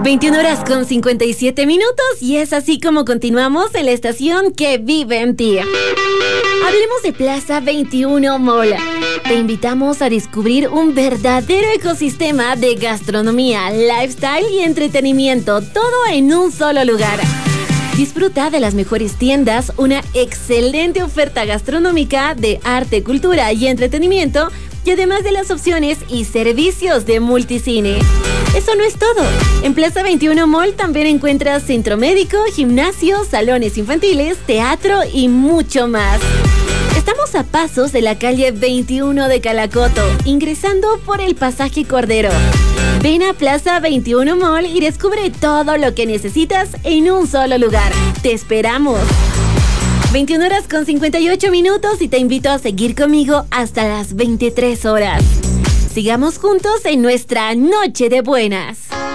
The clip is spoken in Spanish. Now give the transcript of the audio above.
21 horas con 57 minutos y es así como continuamos en la estación que vive en ti. Hablemos de Plaza 21 Mall. Te invitamos a descubrir un verdadero ecosistema de gastronomía, lifestyle y entretenimiento, todo en un solo lugar. Disfruta de las mejores tiendas, una excelente oferta gastronómica de arte, cultura y entretenimiento, y además de las opciones y servicios de multicine. Eso no es todo. En Plaza 21 Mall también encuentras centro médico, gimnasio, salones infantiles, teatro y mucho más. Estamos a pasos de la calle 21 de Calacoto, ingresando por el pasaje Cordero. Ven a Plaza 21 Mall y descubre todo lo que necesitas en un solo lugar. ¡Te esperamos! 21 horas con 58 minutos y te invito a seguir conmigo hasta las 23 horas. Sigamos juntos en nuestra Noche de Buenas.